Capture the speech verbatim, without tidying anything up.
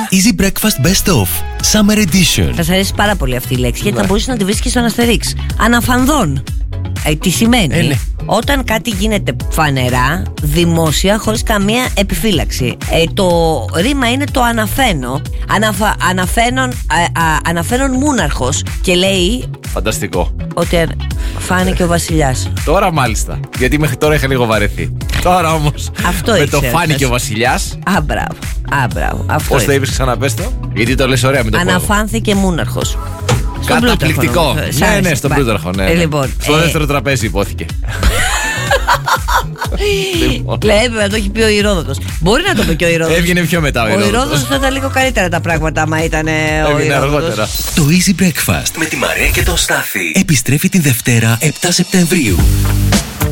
Easy Breakfast Best Of Summer Edition. Θα σας αρέσει πάρα πολύ αυτή η λέξη, γιατί θα μπορείς να τη βρεις και στον Αστερίξ. Αναφανδόν. Ε, τι σημαίνει? Ε, ναι. Όταν κάτι γίνεται φανερά, δημόσια, χωρίς καμία επιφύλαξη. Ε, το ρήμα είναι το αναφαίνω. Αναφα, αναφαίνον, α, α, αναφαίνον μούναρχος. Και λέει Φανταστικό. ότι φάνηκε ο βασιλιάς. Τώρα μάλιστα. Γιατί μέχρι τώρα είχα λίγο βαρεθεί. Τώρα όμως Αυτό με το ήξερα, φάνηκε θες. ο βασιλιάς. Α, μπράβο. Α, μπράβο. Αυτό Πώς το είναι. είπες, ξαναπες το? Γιατί το λες ωραία με το πόδι. Αναφάνθηκε μούναρχος. Στον Καταπληκτικό. Πλούταρχο, Ναι, νομίζω. ναι, στον Μπα- Πλούταρχο. Ναι, Ε, ναι. λοιπόν, Στο ε, δεύτερο τραπέζι υπόθηκε. Λοιπόν. Λέει, έπρεπε να το έχει πει ο Ηρόδοτος. Μπορεί να το πει και ο Ηρόδοτος. Έβγαινε πιο μετά ο Ο Ηρόδοτος. Ηρόδοτος θα ήταν λίγο καλύτερα τα πράγματα άμα ήταν ε, ο Έβγαινε Ηρόδοτος. αργότερα. Το Easy Breakfast με τη Μαρία και τον Στάφη επιστρέφει την Δευτέρα επτά Σεπτεμβρίου.